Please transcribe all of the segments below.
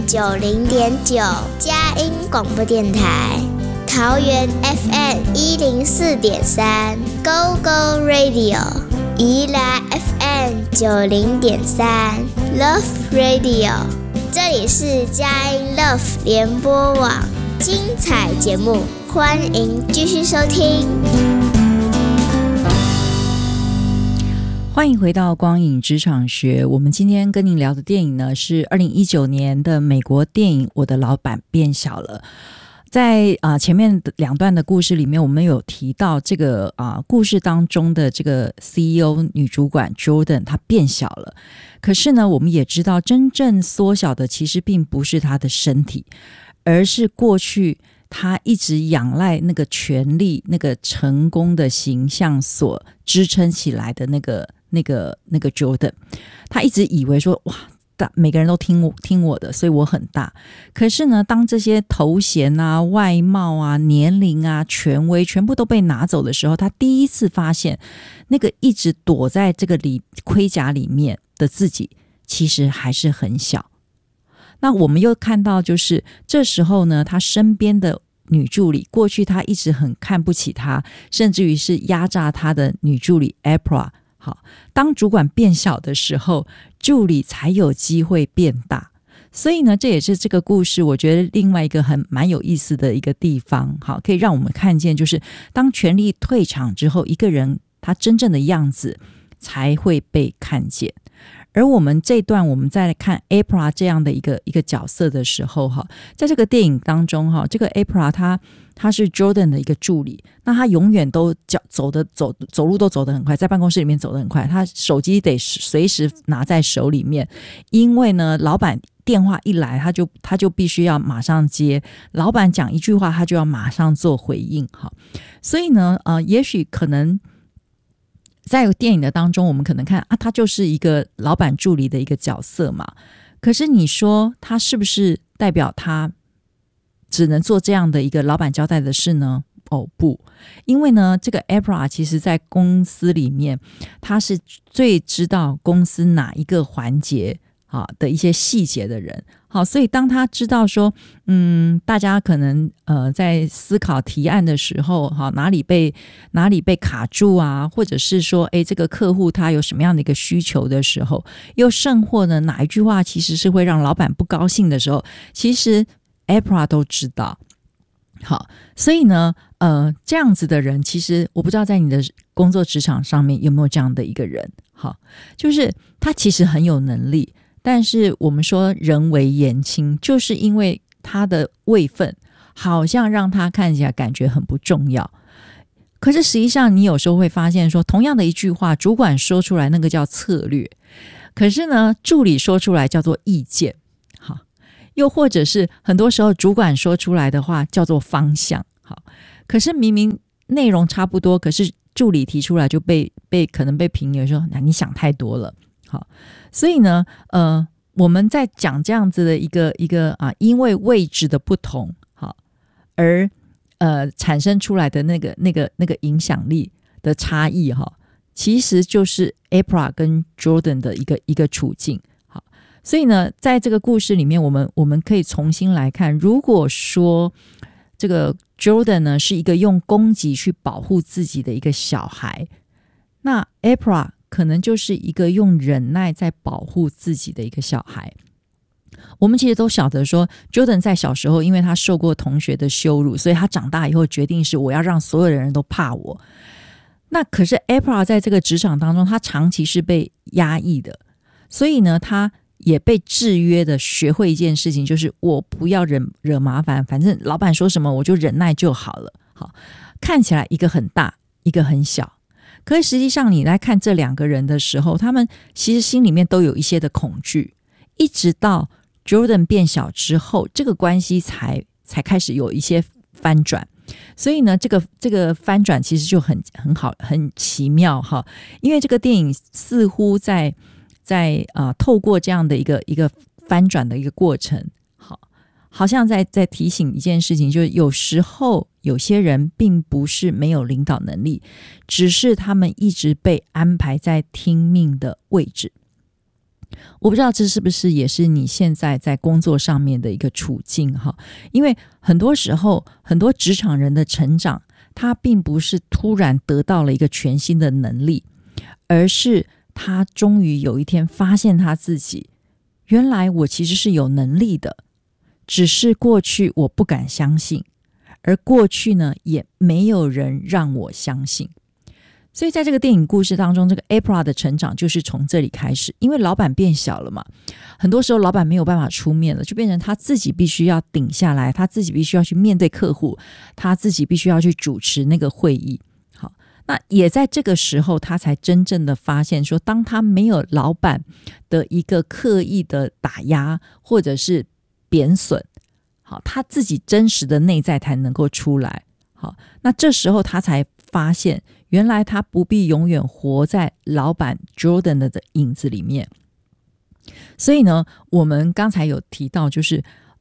90.9佳音广播电台，桃园 FM104.3 Go Go Radio， 宜兰 FM90.3 Love Radio， 这里是佳音 Love 联播网，精彩节目，欢迎继续收听。 欢迎回到光影职场学，我们今天跟您聊的电影呢是2019年的美国电影《我的老板变小了》。在前面两段的故事里面，我们有提到这个故事当中的这个 CEO 女主管 Jordan 她变小了，可是呢我们也知道真正缩小的其实并不是她的身体，而是过去他一直仰赖那个权力、那个成功的形象所支撑起来的那个 Jordan， 他一直以为说哇，每个人都听我的，所以我很大。可是呢，当这些头衔啊、外貌啊、年龄啊、权威全部都被拿走的时候，他第一次发现，那个一直躲在这个盔甲里面的自己，其实还是很小。那我们又看到，就是这时候呢，他身边的女助理，过去他一直很看不起他，甚至于是压榨他的女助理 April。好，当主管变小的时候，助理才有机会变大。所以呢，这也是这个故事我觉得另外一个蛮有意思的一个地方。好，可以让我们看见，就是当权力退场之后，一个人他真正的样子才会被看见。而我们这段我们再来看 April 这样的一个角色的时候，在这个电影当中，这个 April 她是 Jordan 的一个助理，那她永远都走路都走得很快，在办公室里面走得很快，她手机得随时拿在手里面，因为呢老板电话一来，他就必须要马上接，老板讲一句话他就要马上做回应。所以呢也许可能在电影的当中，我们可能看他就是一个老板助理的一个角色嘛。可是你说他是不是代表他只能做这样的一个老板交代的事呢？哦，不，因为呢，这个 April 其实在公司里面，他是最知道公司哪一个环节的一些细节的人。好，所以当他知道说大家可能在思考提案的时候，哪里被卡住啊，或者是说这个客户他有什么样的一个需求的时候，又甚或呢哪一句话其实是会让老板不高兴的时候，其实 April 都知道。好，所以呢这样子的人，其实我不知道在你的工作职场上面有没有这样的一个人。好，就是他其实很有能力，但是我们说人为言轻，就是因为他的位分好像让他看起来感觉很不重要。可是实际上你有时候会发现说，同样的一句话，主管说出来那个叫策略，可是呢助理说出来叫做意见。好，又或者是很多时候主管说出来的话叫做方向。好，可是明明内容差不多，可是助理提出来就可能被评论说你想太多了。好，所以呢我们在讲这样子的一个因为位置的不同，好，而产生出来的那个影响力的差异，其实就是 April 跟 Jordan 的一个处境。好，所以呢在这个故事里面，我们可以重新来看，如果说这个 Jordan 呢是一个用攻击去保护自己的一个小孩，那 April 可能就是一个用忍耐在保护自己的一个小孩。我们其实都晓得说 Jordan 在小时候因为他受过同学的羞辱，所以他长大以后决定是我要让所有的人都怕我。那可是 April 在这个职场当中，他长期是被压抑的，所以呢他也被制约的学会一件事情，就是我不要惹麻烦，反正老板说什么我就忍耐就好了。好，看起来一个很大一个很小，可是实际上你来看这两个人的时候，他们其实心里面都有一些的恐惧，一直到 Jordan 变小之后，这个关系才开始有一些翻转。所以呢这个翻转其实就很好，很奇妙哈。因为这个电影似乎在透过这样的一个翻转的一个过程，好像在提醒一件事情，就是有时候有些人并不是没有领导能力，只是他们一直被安排在听命的位置。 我不知道这是不是也是你现在在工作上面的一个处境哈？因为很多时候很多职场人的成长，他并不是突然得到了一个全新的能力，而是他终于有一天发现他自己，原来我其实是有能力的，只是过去我不敢相信，而过去呢也没有人让我相信。所以在这个电影故事当中，这个 April 的成长就是从这里开始。因为老板变小了嘛，很多时候老板没有办法出面了，就变成他自己必须要顶下来，他自己必须要去面对客户，他自己必须要去主持那个会议。好，那也在这个时候他才真正的发现说，当他没有老板的一个刻意的打压或者是贬损，好，他自己真实的内在才能够出来。好，那这时候他才发现，原来他不必永远活在老板 Jordan 的影子里面。所以呢，我们刚才有提到，就是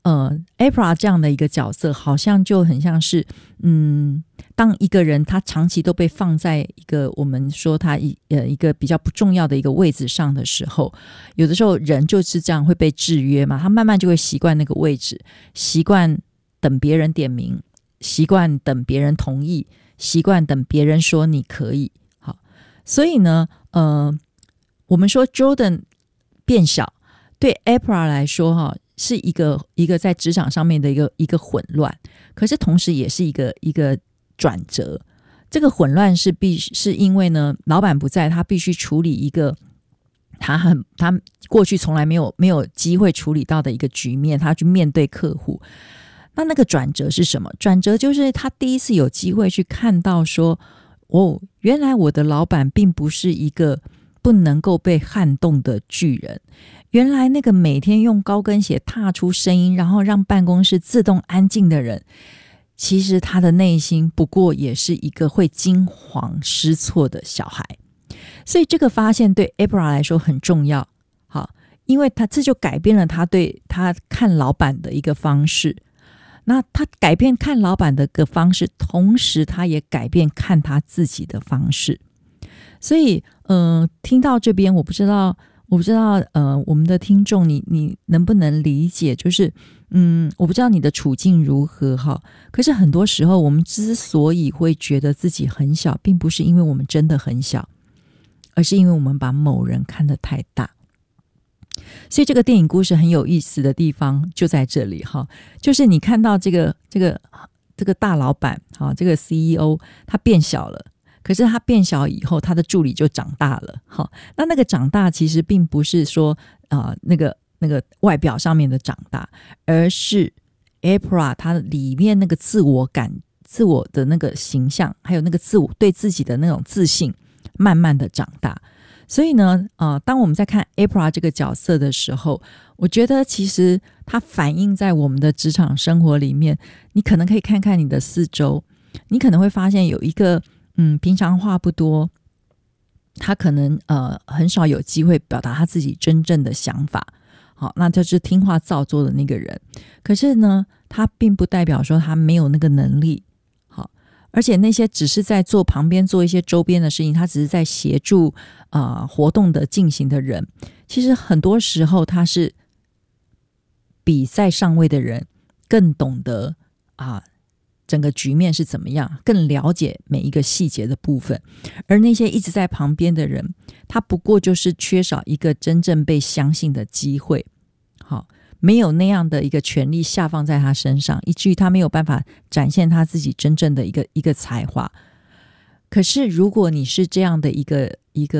April 这样的一个角色，好像就很像是当一个人他长期都被放在一个我们说他一个比较不重要的一个位置上的时候，有的时候人就是这样会被制约嘛，他慢慢就会习惯那个位置，习惯等别人点名，习惯等别人同意，习惯等别人说你可以。好，所以呢我们说 Jordan 变小对 April 来说是一个在职场上面的一个混乱，可是同时也是一个转折。这个混乱是因为呢老板不在，他必须处理一个他过去从来没有机会处理到的一个局面，他去面对客户。那个转折是什么？转折就是他第一次有机会去看到说，原来我的老板并不是一个不能够被撼动的巨人，原来那个每天用高跟鞋踏出声音，然后让办公室自动安静的人，其实他的内心不过也是一个会惊慌失措的小孩。所以这个发现对 April 来说很重要，好，因为这就改变了他对他看老板的一个方式。那他改变看老板的一个方式，同时他也改变看他自己的方式。所以听到这边，我不知道我们的听众你能不能理解，就是我不知道你的处境如何哈。可是很多时候我们之所以会觉得自己很小，并不是因为我们真的很小，而是因为我们把某人看得太大。所以这个电影故事很有意思的地方就在这里哈，就是你看到这个大老板这个 CEO 他变小了，可是他变小以后他的助理就长大了。好，那个长大其实并不是说那个外表上面的长大，而是 April 他里面那个自我的那个形象，还有那个对自己的那种自信慢慢的长大。所以呢当我们在看 April 这个角色的时候，我觉得其实它反映在我们的职场生活里面。你可能可以看看你的四周，你可能会发现有一个平常话不多，他可能很少有机会表达他自己真正的想法，好，那就是听话照做的那个人。可是呢他并不代表说他没有那个能力，好，而且那些只是在旁边做一些周边的事情，他只是在协助活动的进行的人，其实很多时候他是比在上位的人更懂得整个局面是怎么样，更了解每一个细节的部分。而那些一直在旁边的人，他不过就是缺少一个真正被相信的机会，好，没有那样的一个权利下放在他身上，以至于他没有办法展现他自己真正的一个才华。可是如果你是这样的一个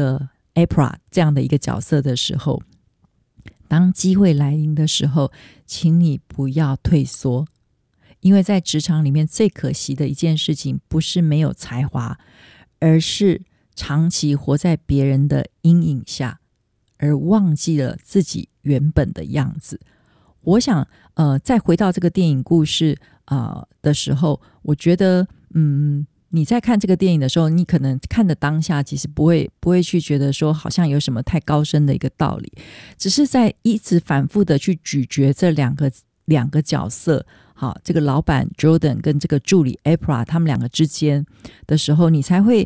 April 这样的一个角色的时候，当机会来临的时候，请你不要退缩。因为在职场里面最可惜的一件事情，不是没有才华，而是长期活在别人的阴影下，而忘记了自己原本的样子。我想再回到这个电影故事的时候，我觉得你在看这个电影的时候，你可能看的当下其实不会去觉得说好像有什么太高深的一个道理，只是在一直反复的去咀嚼这两个角色，好，这个老板 Jordan 跟这个助理 April 他们两个之间的时候，你才会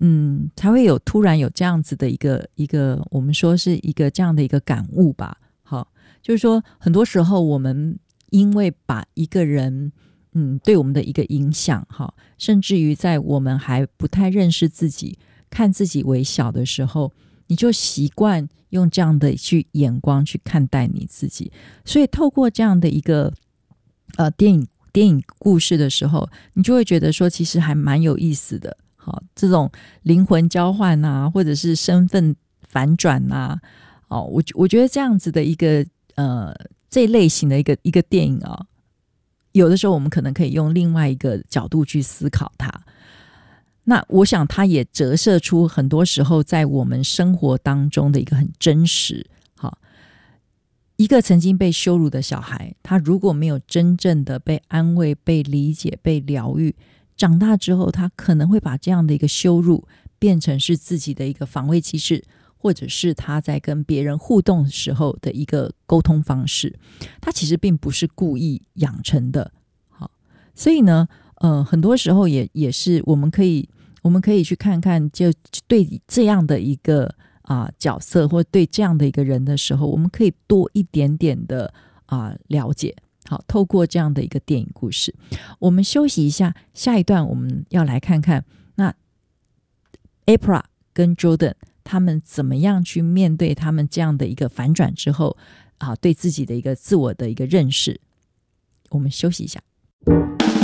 才会有突然有这样子的一个我们说是一个这样的一个感悟吧。好，就是说很多时候我们因为把一个人对我们的一个影响，甚至于在我们还不太认识自己，看自己为小的时候，你就习惯用这样的眼光去看待你自己。所以透过这样的一个电影故事的时候，你就会觉得说其实还蛮有意思的。好，这种灵魂交换啊，或者是身份反转啊，我觉得这样子的一个这一类型的一个电影啊，有的时候我们可能可以用另外一个角度去思考它。那我想它也折射出很多时候在我们生活当中的一个很真实。好，一个曾经被羞辱的小孩，他如果没有真正的被安慰、被理解、被疗愈，长大之后他可能会把这样的一个羞辱变成是自己的一个防卫机制，或者是他在跟别人互动时候的一个沟通方式。他其实并不是故意养成的。好，所以呢很多时候也是我们可以去看看，就对这样的一个角色，或对这样的一个人的时候，我们可以多一点点的了解。好，透过这样的一个电影故事，我们休息一下，下一段我们要来看看那 April 跟 Jordan 他们怎么样去面对他们这样的一个反转之后对自己的一个自我的一个认识。我们休息一下。